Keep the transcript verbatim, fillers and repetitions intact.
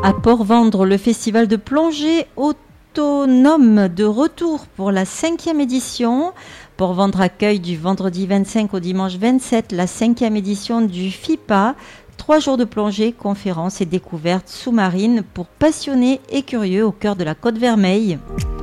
À Port-Vendre, le festival de plongée autonome de retour pour la cinquième édition. Port-Vendre accueille du vendredi vingt-cinq au dimanche vingt-sept la cinquième édition du F I P A. Trois jours de plongée, conférences et découvertes sous-marines pour passionnés et curieux au cœur de la Côte Vermeille.